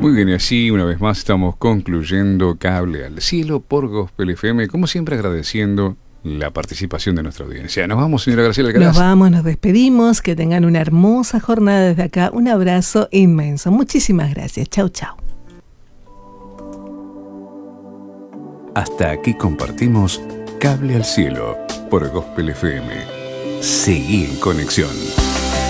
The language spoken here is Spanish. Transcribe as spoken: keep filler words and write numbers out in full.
Muy bien, y así una vez más estamos concluyendo Cable al Cielo por Gospel F M, como siempre agradeciendo la participación de nuestra audiencia. Nos vamos, señora Graciela Alcaraz. Nos vamos, nos despedimos, que tengan una hermosa jornada desde acá, un abrazo inmenso. Muchísimas gracias, chau chau. Hasta aquí compartimos Cable al Cielo por Gospel F M. Seguí en conexión.